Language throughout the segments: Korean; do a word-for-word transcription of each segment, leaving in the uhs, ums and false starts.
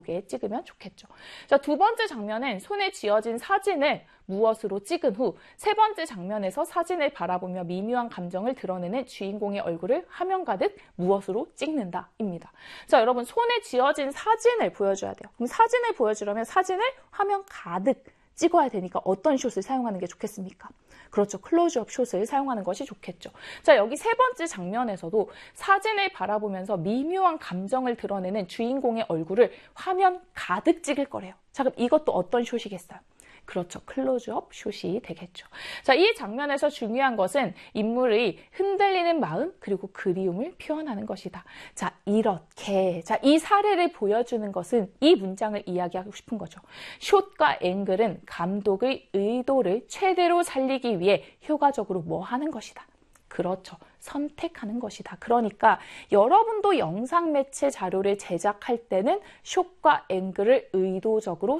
찍으면 좋겠죠. 자, 두 번째 장면은 손에 쥐어진 사진을 무엇으로 찍은 후 세 번째 장면에서 사진을 바라보며 미묘한 감정을 드러내는 주인공의 얼굴을 화면 가득 무엇으로 찍는다 입니다. 자, 여러분 손에 쥐어진 사진을 보여줘야 돼요. 그럼 사진을 보여주려면 사진을 화면 가득 찍어야 되니까 어떤 숏을 사용하는 게 좋겠습니까? 그렇죠. 클로즈업 숏을 사용하는 것이 좋겠죠. 자, 여기 세 번째 장면에서도 사진을 바라보면서 미묘한 감정을 드러내는 주인공의 얼굴을 화면 가득 찍을 거래요. 자, 그럼 이것도 어떤 숏이겠어요? 그렇죠. 클로즈업 숏이 되겠죠. 자, 이 장면에서 중요한 것은 인물의 흔들리는 마음 그리고 그리움을 표현하는 것이다. 자, 이렇게. 자, 이 사례를 보여주는 것은 이 문장을 이야기하고 싶은 거죠. 숏과 앵글은 감독의 의도를 최대로 살리기 위해 효과적으로 뭐 하는 것이다. 그렇죠. 선택하는 것이다. 그러니까 여러분도 영상 매체 자료를 제작할 때는 숏과 앵글을 의도적으로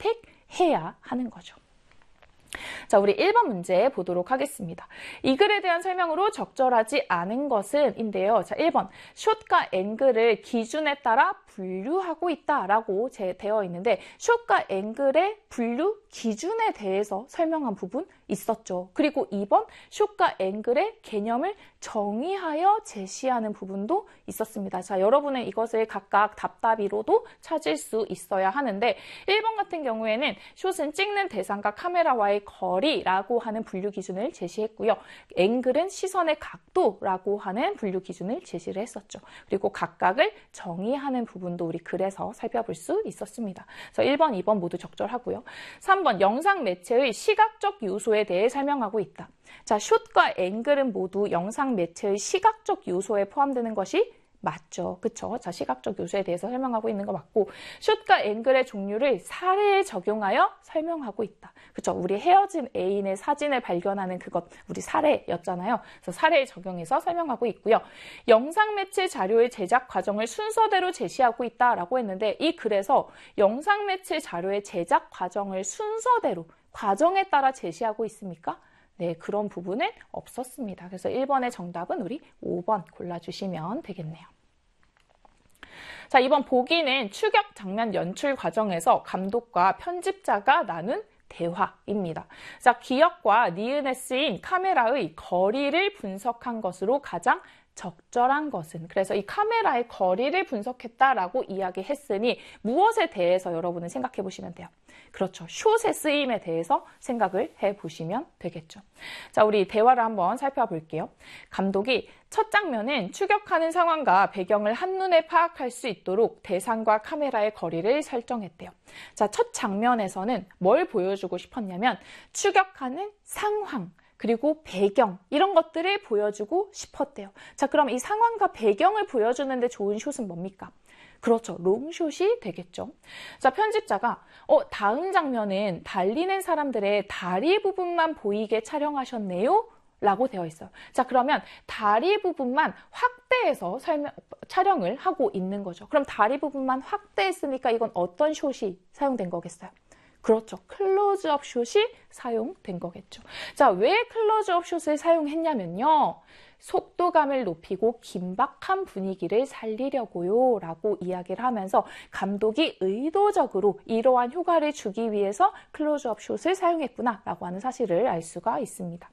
선택해야 하는 거죠. 자, 우리 일 번 문제 보도록 하겠습니다. 이 글에 대한 설명으로 적절하지 않은 것은 인데요. 자, 일 번 숏과 앵글을 기준에 따라 분류하고 있다라고 되어 있는데 숏과 앵글의 분류 기준에 대해서 설명한 부분 있었죠. 그리고 이 번 숏과 앵글의 개념을 정의하여 제시하는 부분도 있었습니다. 자, 여러분은 이것을 각각 답답이로도 찾을 수 있어야 하는데 일 번 같은 경우에는 숏은 찍는 대상과 카메라와의 거리라고 하는 분류 기준을 제시했고요. 앵글은 시선의 각도라고 하는 분류 기준을 제시를 했었죠. 그리고 각각을 정의하는 부분도 우리 글에서 살펴볼 수 있었습니다. 그래서 일 번, 이 번 모두 적절하고요. 삼 번 영상 매체의 시각적 요소에 대해 설명하고 있다. 자, 숏과 앵글은 모두 영상 매체의 시각적 요소에 포함되는 것이 맞죠. 그쵸? 자, 시각적 요소에 대해서 설명하고 있는 거 맞고 숏과 앵글의 종류를 사례에 적용하여 설명하고 있다. 그쵸? 우리 헤어진 애인의 사진을 발견하는 그것 우리 사례였잖아요. 그래서 사례에 적용해서 설명하고 있고요. 영상 매체 자료의 제작 과정을 순서대로 제시하고 있다라고 했는데 이 글에서 영상 매체 자료의 제작 과정을 순서대로 과정에 따라 제시하고 있습니까? 네, 그런 부분은 없었습니다. 그래서 일 번의 정답은 우리 오 번 골라주시면 되겠네요. 자, 이번 보기는 추격 장면 연출 과정에서 감독과 편집자가 나눈 대화입니다. 자, 기억과 니은에 쓰인 카메라의 거리를 분석한 것으로 가장 적절한 것은 그래서 이 카메라의 거리를 분석했다라고 이야기했으니 무엇에 대해서 여러분은 생각해 보시면 돼요. 그렇죠. 숏의 쓰임에 대해서 생각을 해보시면 되겠죠. 자, 우리 대화를 한번 살펴볼게요. 감독이 첫 장면은 추격하는 상황과 배경을 한눈에 파악할 수 있도록 대상과 카메라의 거리를 설정했대요. 자, 첫 장면에서는 뭘 보여주고 싶었냐면 추격하는 상황, 그리고 배경 이런 것들을 보여주고 싶었대요. 자, 그럼 이 상황과 배경을 보여주는데 좋은 숏은 뭡니까? 그렇죠. 롱숏이 되겠죠. 자, 편집자가 어, 다음 장면은 달리는 사람들의 다리 부분만 보이게 촬영하셨네요? 라고 되어 있어요. 자, 그러면 다리 부분만 확대해서 설명, 촬영을 하고 있는 거죠. 그럼 다리 부분만 확대했으니까 이건 어떤 숏이 사용된 거겠어요? 그렇죠. 클로즈업 숏이 사용된 거겠죠. 자, 왜 클로즈업 숏을 사용했냐면요. 속도감을 높이고 긴박한 분위기를 살리려고요 라고 이야기를 하면서 감독이 의도적으로 이러한 효과를 주기 위해서 클로즈업 숏을 사용했구나 라고 하는 사실을 알 수가 있습니다.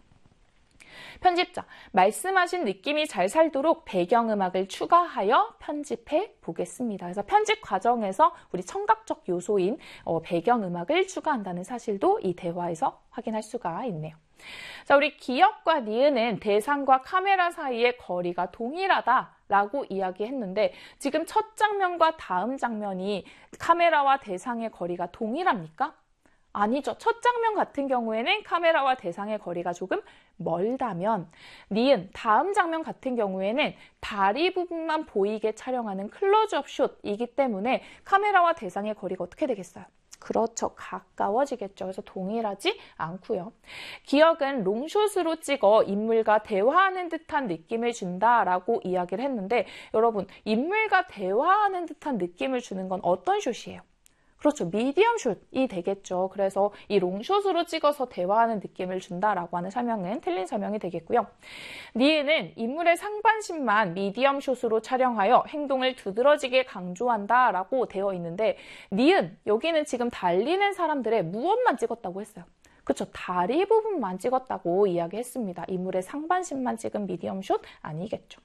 편집자, 말씀하신 느낌이 잘 살도록 배경음악을 추가하여 편집해 보겠습니다. 그래서 편집 과정에서 우리 청각적 요소인 어, 배경음악을 추가한다는 사실도 이 대화에서 확인할 수가 있네요. 자, 우리 기억과 니은은 대상과 카메라 사이의 거리가 동일하다라고 이야기했는데 지금 첫 장면과 다음 장면이 카메라와 대상의 거리가 동일합니까? 아니죠. 첫 장면 같은 경우에는 카메라와 대상의 거리가 조금 멀다면 니은 다음 장면 같은 경우에는 다리 부분만 보이게 촬영하는 클로즈업 숏이기 때문에 카메라와 대상의 거리가 어떻게 되겠어요? 그렇죠. 가까워지겠죠. 그래서 동일하지 않고요. 기억은 롱숏으로 찍어 인물과 대화하는 듯한 느낌을 준다라고 이야기를 했는데 여러분 인물과 대화하는 듯한 느낌을 주는 건 어떤 숏이에요? 그렇죠. 미디엄 숏이 되겠죠. 그래서 이 롱숏으로 찍어서 대화하는 느낌을 준다라고 하는 설명은 틀린 설명이 되겠고요. 니은은 인물의 상반신만 미디엄 숏으로 촬영하여 행동을 두드러지게 강조한다라고 되어 있는데 니은, 여기는 지금 달리는 사람들의 무엇만 찍었다고 했어요. 그렇죠. 다리 부분만 찍었다고 이야기했습니다. 인물의 상반신만 찍은 미디엄 숏 아니겠죠.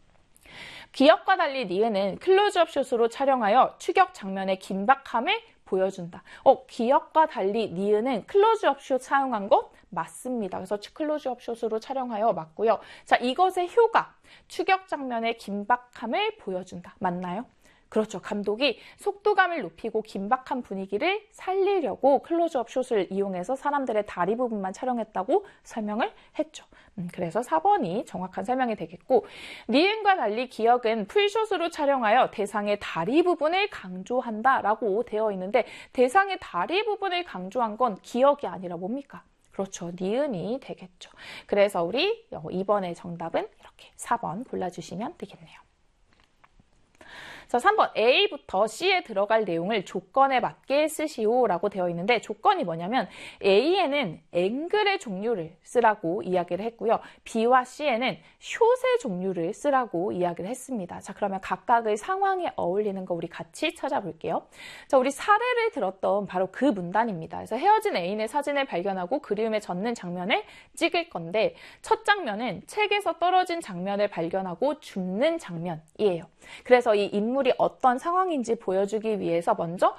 기역과 달리 니은은 클로즈업 숏으로 촬영하여 추격 장면의 긴박함을 보여준다. 어, 기역과 달리 니은은 클로즈업 숏 사용한 것 맞습니다. 그래서 클로즈업 숏으로 촬영하여 맞고요. 자, 이것의 효과, 추격 장면의 긴박함을 보여준다. 맞나요? 그렇죠. 감독이 속도감을 높이고 긴박한 분위기를 살리려고 클로즈업 숏을 이용해서 사람들의 다리 부분만 촬영했다고 설명을 했죠. 음, 그래서 사 번이 정확한 설명이 되겠고, 니은과 달리 기역은 풀숏으로 촬영하여 대상의 다리 부분을 강조한다라고 되어 있는데 대상의 다리 부분을 강조한 건 기역이 아니라 뭡니까? 그렇죠. 니은이 되겠죠. 그래서 우리 이 번의 정답은 이렇게 사 번 골라주시면 되겠네요. 자, 삼 번 A부터 C에 들어갈 내용을 조건에 맞게 쓰시오라고 되어 있는데 조건이 뭐냐면 A에는 앵글의 종류를 쓰라고 이야기를 했고요. B와 C에는 숏의 종류를 쓰라고 이야기를 했습니다. 자, 그러면 각각의 상황에 어울리는 거 우리 같이 찾아볼게요. 자, 우리 사례를 들었던 바로 그 문단입니다. 그래서 헤어진 애인의 사진을 발견하고 그리움에 젖는 장면을 찍을 건데 첫 장면은 책에서 떨어진 장면을 발견하고 줍는 장면이에요. 그래서 이 인물이 어떤 상황인지 보여주기 위해서 먼저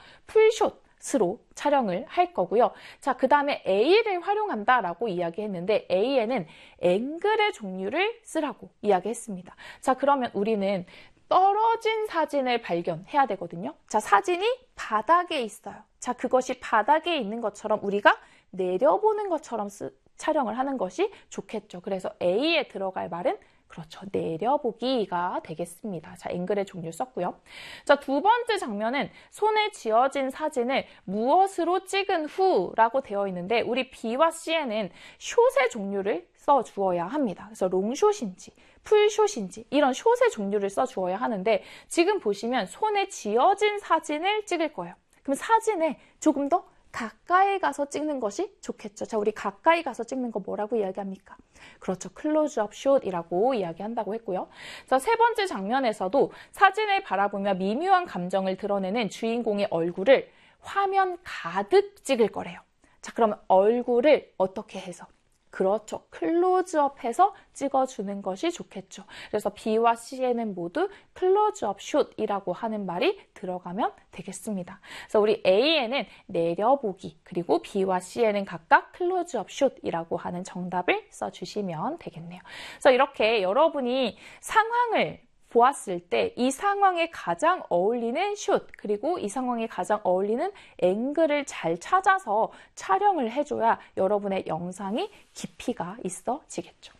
풀숏으로 촬영을 할 거고요. 자, 그 다음에 A를 활용한다라고 이야기했는데 A에는 앵글의 종류를 쓰라고 이야기했습니다. 자, 그러면 우리는 떨어진 사진을 발견해야 되거든요. 자, 사진이 바닥에 있어요. 자, 그것이 바닥에 있는 것처럼 우리가 내려보는 것처럼 쓰, 촬영을 하는 것이 좋겠죠. 그래서 A에 들어갈 말은 그렇죠. 내려보기가 되겠습니다. 자, 앵글의 종류 썼고요. 자, 두 번째 장면은 손에 쥐어진 사진을 무엇으로 찍은 후라고 되어 있는데 우리 B와 C에는 숏의 종류를 써주어야 합니다. 그래서 롱숏인지 풀숏인지 이런 숏의 종류를 써주어야 하는데 지금 보시면 손에 쥐어진 사진을 찍을 거예요. 그럼 사진에 조금 더 가까이 가서 찍는 것이 좋겠죠. 자, 우리 가까이 가서 찍는 거 뭐라고 이야기합니까? 그렇죠. 클로즈업 숏이라고 이야기한다고 했고요. 자, 세 번째 장면에서도 사진을 바라보며 미묘한 감정을 드러내는 주인공의 얼굴을 화면 가득 찍을 거래요. 자, 그러면 얼굴을 어떻게 해서? 그렇죠. 클로즈업해서 찍어주는 것이 좋겠죠. 그래서 B와 C에는 모두 클로즈업 숏이라고 하는 말이 들어가면 되겠습니다. 그래서 우리 A에는 내려보기, 그리고 B와 C에는 각각 클로즈업 숏이라고 하는 정답을 써주시면 되겠네요. 그래서 이렇게 여러분이 상황을 보았을 때 이 상황에 가장 어울리는 숏 그리고 이 상황에 가장 어울리는 앵글을 잘 찾아서 촬영을 해줘야 여러분의 영상이 깊이가 있어지겠죠.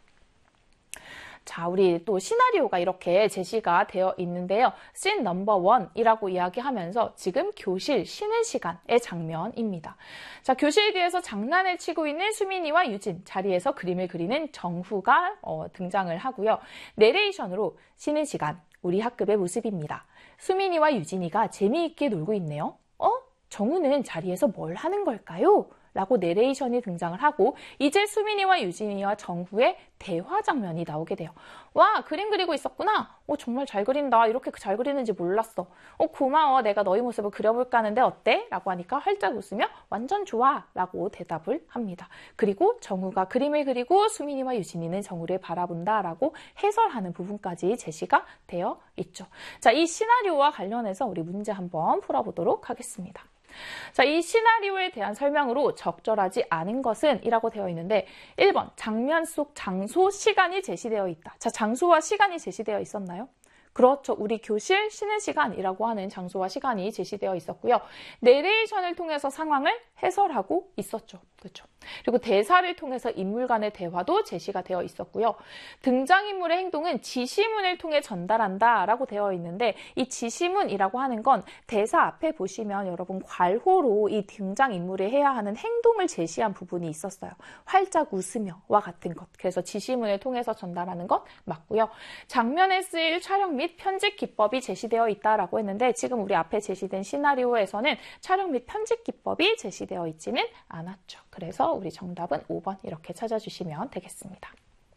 자, 우리 또 시나리오가 이렇게 제시가 되어 있는데요. 씬 넘버 원이라고 이야기하면서 지금 교실 쉬는 시간의 장면입니다. 자, 교실 뒤에서 장난을 치고 있는 수민이와 유진, 자리에서 그림을 그리는 정후가 어, 등장을 하고요. 내레이션으로 쉬는 시간, 우리 학급의 모습입니다. 수민이와 유진이가 재미있게 놀고 있네요. 어? 정후는 자리에서 뭘 하는 걸까요? 라고 내레이션이 등장을 하고 이제 수민이와 유진이와 정후의 대화 장면이 나오게 돼요. 와, 그림 그리고 있었구나. 어, 정말 잘 그린다. 이렇게 잘 그리는지 몰랐어. 어, 고마워. 내가 너희 모습을 그려볼까 하는데 어때? 라고 하니까 활짝 웃으며 완전 좋아. 라고 대답을 합니다. 그리고 정후가 그림을 그리고 수민이와 유진이는 정후를 바라본다. 라고 해설하는 부분까지 제시가 되어 있죠. 자, 이 시나리오와 관련해서 우리 문제 한번 풀어보도록 하겠습니다. 자, 이 시나리오에 대한 설명으로 적절하지 않은 것은 이라고 되어 있는데 일 번 장면 속 장소, 시간이 제시되어 있다. 자, 장소와 시간이 제시되어 있었나요? 그렇죠. 우리 교실 쉬는 시간이라고 하는 장소와 시간이 제시되어 있었고요. 내레이션을 통해서 상황을 해설하고 있었죠. 그렇죠. 그리고 대사를 통해서 인물 간의 대화도 제시가 되어 있었고요. 등장인물의 행동은 지시문을 통해 전달한다라고 되어 있는데 이 지시문이라고 하는 건 대사 앞에 보시면 여러분 괄호로 이 등장인물이 해야 하는 행동을 제시한 부분이 있었어요. 활짝 웃으며와 같은 것. 그래서 지시문을 통해서 전달하는 것 맞고요. 장면에 쓰일 촬영 및 및 편집 기법이 제시되어 있다라고 했는데 지금 우리 앞에 제시된 시나리오에서는 촬영 및 편집 기법이 제시되어 있지는 않았죠. 그래서 우리 정답은 오 번 이렇게 찾아주시면 되겠습니다.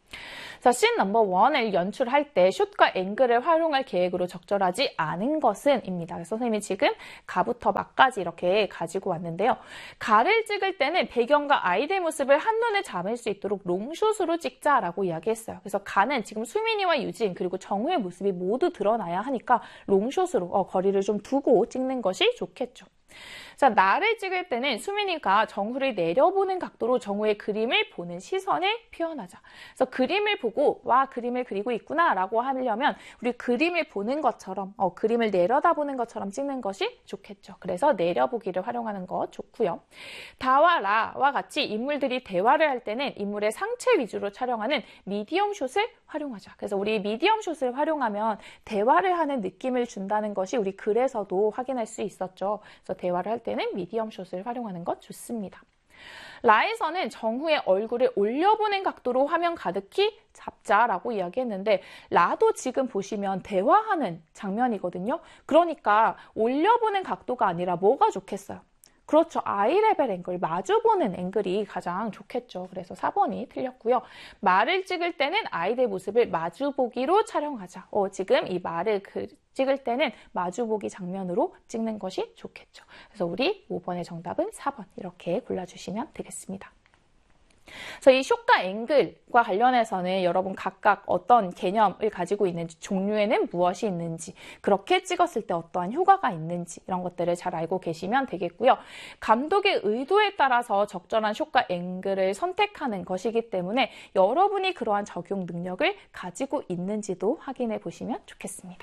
자, 씬 넘버 원을 연출할 때 숏과 앵글을 활용할 계획으로 적절하지 않은 것은 입니다. 그래서 선생님이 지금 가부터 막까지 이렇게 가지고 왔는데요. 가를 찍을 때는 배경과 아이들 모습을 한눈에 잡을 수 있도록 롱숏으로 찍자라고 이야기했어요. 그래서 가는 지금 수민이와 유진 그리고 정우의 모습이 모두 드러나야 하니까 롱숏으로 어, 거리를 좀 두고 찍는 것이 좋겠죠. 자, 나를 찍을 때는 수민이가 정우를 내려보는 각도로 정우의 그림을 보는 시선을 표현하자. 그래서 그림을 보고 와 그림을 그리고 있구나 라고 하려면 우리 그림을 보는 것처럼 어, 그림을 내려다보는 것처럼 찍는 것이 좋겠죠. 그래서 내려보기를 활용하는 것 좋고요. 다와 라와 같이 인물들이 대화를 할 때는 인물의 상체 위주로 촬영하는 미디엄 숏을 활용하자. 그래서 우리 미디엄 숏을 활용하면 대화를 하는 느낌을 준다는 것이 우리 글에서도 확인할 수 있었죠. 그래서 대화를 할 때는 미디엄 숏을 활용하는 것 좋습니다. 라에서는 정우의 얼굴을 올려보는 각도로 화면 가득히 잡자라고 이야기했는데 라도 지금 보시면 대화하는 장면이거든요. 그러니까 올려보는 각도가 아니라 뭐가 좋겠어요? 그렇죠. 아이 레벨 앵글, 마주보는 앵글이 가장 좋겠죠. 그래서 사 번이 틀렸고요. 말을 찍을 때는 아이들 모습을 마주보기로 촬영하자. 어, 지금 이 말을 그, 찍을 때는 마주보기 장면으로 찍는 것이 좋겠죠. 그래서 우리 오 번의 정답은 사 번 이렇게 골라주시면 되겠습니다. 그래서 이 숏과 앵글과 관련해서는 여러분 각각 어떤 개념을 가지고 있는지, 종류에는 무엇이 있는지, 그렇게 찍었을 때 어떠한 효과가 있는지 이런 것들을 잘 알고 계시면 되겠고요. 감독의 의도에 따라서 적절한 숏과 앵글을 선택하는 것이기 때문에 여러분이 그러한 적용 능력을 가지고 있는지도 확인해 보시면 좋겠습니다.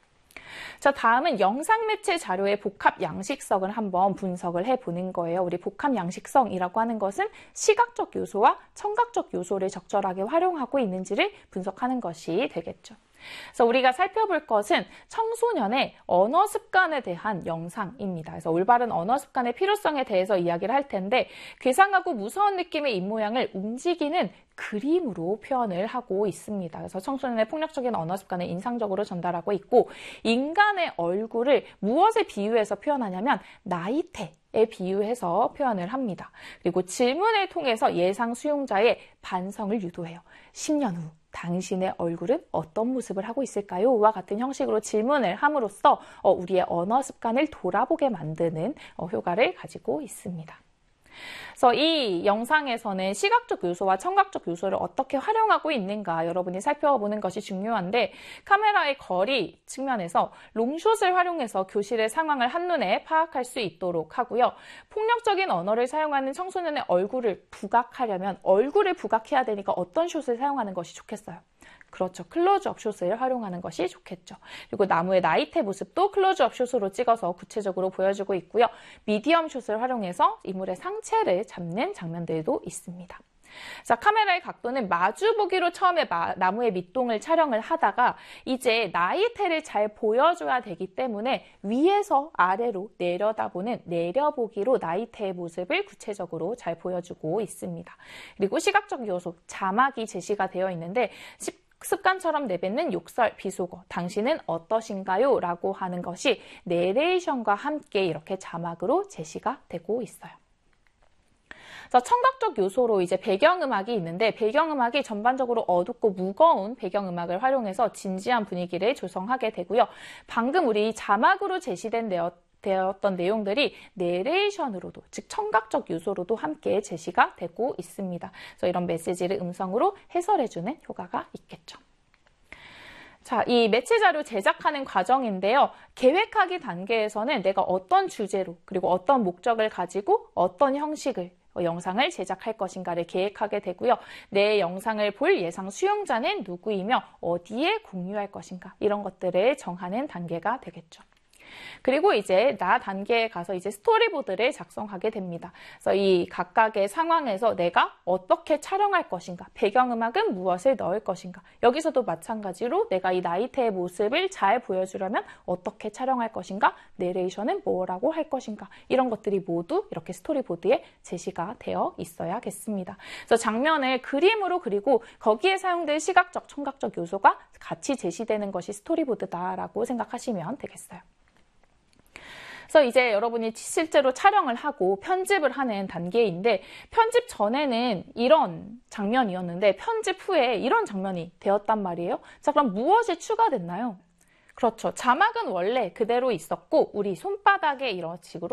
자, 다음은 영상 매체 자료의 복합 양식성을 한번 분석을 해보는 거예요. 우리 복합 양식성이라고 하는 것은 시각적 요소와 청각적 요소를 적절하게 활용하고 있는지를 분석하는 것이 되겠죠. 그래서 우리가 살펴볼 것은 청소년의 언어 습관에 대한 영상입니다. 그래서 올바른 언어 습관의 필요성에 대해서 이야기를 할 텐데 괴상하고 무서운 느낌의 입모양을 움직이는 그림으로 표현을 하고 있습니다. 그래서 청소년의 폭력적인 언어 습관을 인상적으로 전달하고 있고 인간의 얼굴을 무엇에 비유해서 표현하냐면 나이테에 비유해서 표현을 합니다. 그리고 질문을 통해서 예상 수용자의 반성을 유도해요. 십 년 후 당신의 얼굴은 어떤 모습을 하고 있을까요? 와 같은 형식으로 질문을 함으로써 우리의 언어 습관을 돌아보게 만드는 효과를 가지고 있습니다. 그래서 이 영상에서는 시각적 요소와 청각적 요소를 어떻게 활용하고 있는가 여러분이 살펴보는 것이 중요한데 카메라의 거리 측면에서 롱숏을 활용해서 교실의 상황을 한눈에 파악할 수 있도록 하고요. 폭력적인 언어를 사용하는 청소년의 얼굴을 부각하려면 얼굴을 부각해야 되니까 어떤 숏을 사용하는 것이 좋겠어요? 그렇죠. 클로즈업 숏을 활용하는 것이 좋겠죠. 그리고 나무의 나이테 모습도 클로즈업 숏으로 찍어서 구체적으로 보여주고 있고요. 미디엄 숏을 활용해서 인물의 상체를 잡는 장면들도 있습니다. 자, 카메라의 각도는 마주보기로 처음에 마, 나무의 밑동을 촬영을 하다가 이제 나이테를 잘 보여줘야 되기 때문에 위에서 아래로 내려다보는 내려보기로 나이테의 모습을 구체적으로 잘 보여주고 있습니다. 그리고 시각적 요소, 자막이 제시가 되어 있는데 습관처럼 내뱉는 욕설, 비속어, 당신은 어떠신가요? 라고 하는 것이 내레이션과 함께 이렇게 자막으로 제시가 되고 있어요. 그래서 청각적 요소로 이제 배경음악이 있는데 배경음악이 전반적으로 어둡고 무거운 배경음악을 활용해서 진지한 분위기를 조성하게 되고요. 방금 우리 자막으로 제시된 내용 되었던 내용들이 내레이션으로도, 즉 청각적 요소로도 함께 제시가 되고 있습니다. 그래서 이런 메시지를 음성으로 해설해주는 효과가 있겠죠. 자, 이 매체 자료 제작하는 과정인데요. 계획하기 단계에서는 내가 어떤 주제로 그리고 어떤 목적을 가지고 어떤 형식을 영상을 제작할 것인가를 계획하게 되고요. 내 영상을 볼 예상 수용자는 누구이며 어디에 공유할 것인가 이런 것들을 정하는 단계가 되겠죠. 그리고 이제 나 단계에 가서 이제 스토리보드를 작성하게 됩니다. 그래서 이 각각의 상황에서 내가 어떻게 촬영할 것인가, 배경음악은 무엇을 넣을 것인가, 여기서도 마찬가지로 내가 이 나이테의 모습을 잘 보여주려면 어떻게 촬영할 것인가, 내레이션은 뭐라고 할 것인가, 이런 것들이 모두 이렇게 스토리보드에 제시가 되어 있어야겠습니다. 그래서 장면을 그림으로 그리고 거기에 사용될 시각적, 청각적 요소가 같이 제시되는 것이 스토리보드다라고 생각하시면 되겠어요. 그래서 이제 여러분이 실제로 촬영을 하고 편집을 하는 단계인데, 편집 전에는 이런 장면이었는데 편집 후에 이런 장면이 되었단 말이에요. 자, 그럼 무엇이 추가됐나요? 그렇죠. 자막은 원래 그대로 있었고 우리 손바닥에 이런 식으로